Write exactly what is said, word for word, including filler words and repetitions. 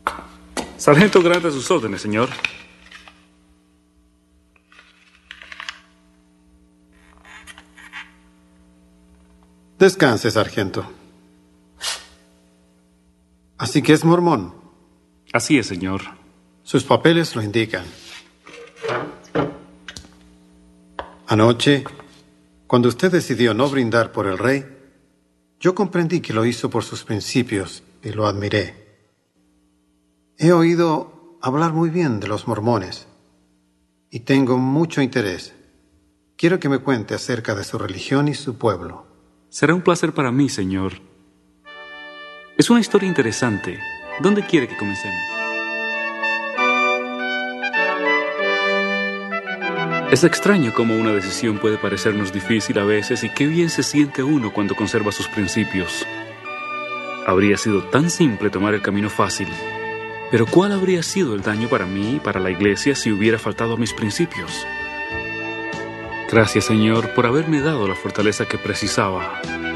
Sargento Grant, a sus órdenes, señor. Descanse, sargento. Así que es mormón. Así es, señor. Sus papeles lo indican. Anoche, cuando usted decidió no brindar por el rey, yo comprendí que lo hizo por sus principios y lo admiré. He oído hablar muy bien de los mormones y tengo mucho interés. Quiero que me cuente acerca de su religión y su pueblo. Será un placer para mí, señor. Es una historia interesante. ¿Dónde quiere que comencemos? Es extraño cómo una decisión puede parecernos difícil a veces y qué bien se siente uno cuando conserva sus principios. Habría sido tan simple tomar el camino fácil, pero ¿cuál habría sido el daño para mí y para la iglesia si hubiera faltado a mis principios? Gracias, Señor, por haberme dado la fortaleza que precisaba.